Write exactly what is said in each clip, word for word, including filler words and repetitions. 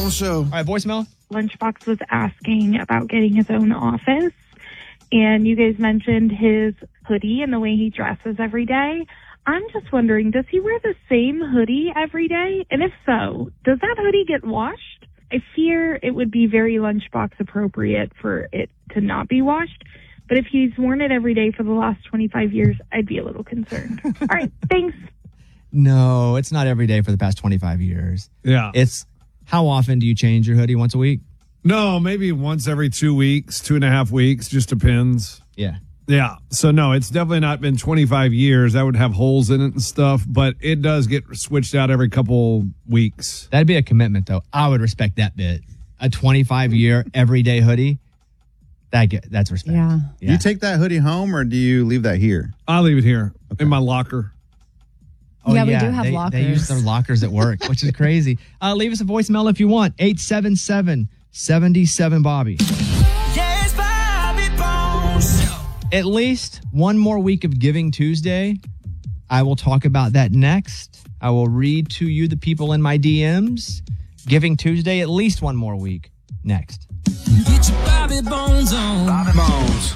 the show. All right, voicemail. Lunchbox was asking about getting his own office, and you guys mentioned his hoodie and the way he dresses every day. I'm just wondering, does he wear the same hoodie every day? And if so, does that hoodie get washed? I fear it would be very Lunchbox appropriate for it to not be washed. But if he's worn it every day for the last twenty-five years, I'd be a little concerned. All right, thanks. No, it's not every day for the past twenty-five years. Yeah. It's how often do you change your hoodie? Once a week? No, maybe once every two weeks, two and a half weeks, just depends. Yeah. Yeah. So, no, it's definitely not been twenty-five years. That would have holes in it and stuff, but it does get switched out every couple weeks. That'd be a commitment, though. I would respect that bit. A twenty-five-year everyday hoodie, that get, that's respect. Yeah. yeah. Do you take that hoodie home or do you leave that here? I leave it here in my locker. Oh, Yeah, we do have they, lockers. They use their lockers at work, which is crazy. Uh, leave us a voicemail if you want. eight seven seven, seven seven, Bobby. Yes, Bobby Bones. At least one more week of Giving Tuesday. I will talk about that next. I will read to you the people in my D Ms. Giving Tuesday, at least one more week next. Get your Bobby Bones on. Bobby Bones.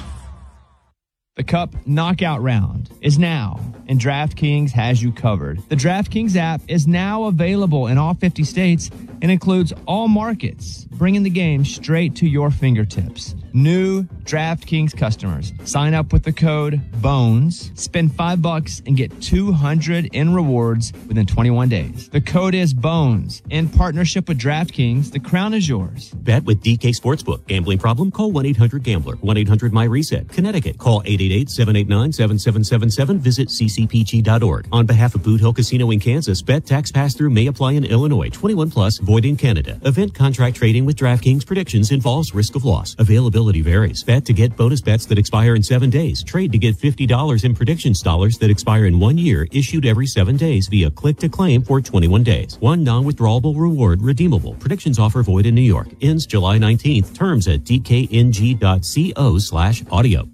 The Cup Knockout Round is now, and DraftKings has you covered. The DraftKings app is now available in all fifty states and includes all markets, bringing the game straight to your fingertips. New DraftKings customers sign up with the code BONES, spend five bucks and get two hundred in rewards within twenty-one days. The code is BONES. In partnership with DraftKings, the crown is yours. Bet with D K Sportsbook. Gambling problem? Call one eight hundred gambler. one eight hundred my reset. Connecticut. Call eight eight eight, seven eight nine, seven seven seven seven. Visit c c p g dot org. On behalf of Boot Hill Casino in Kansas, bet tax pass-through may apply in Illinois. twenty-one plus, void in Canada. Event contract trading with DraftKings predictions involves risk of loss. Availability varies. Bet to get bonus bets that expire in seven days. Trade to get fifty dollars in predictions dollars that expire in one year, issued every seven days via click to claim for twenty-one days. One non-withdrawable reward redeemable. Predictions offer void in New York. Ends July nineteenth. Terms at d k n g dot co slash audio.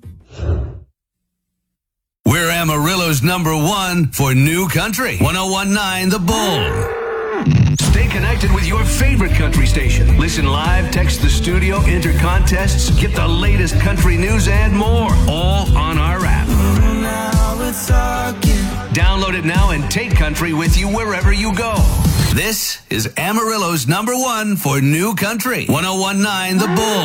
We're Amarillo's number one for new country. one oh one point nine The Bull. Stay connected with your favorite country station. Listen live, text the studio, enter contests, get the latest country news and more. All on our app. Download it now and take country with you wherever you go. This is Amarillo's number one for new country. one oh one point nine The Bull.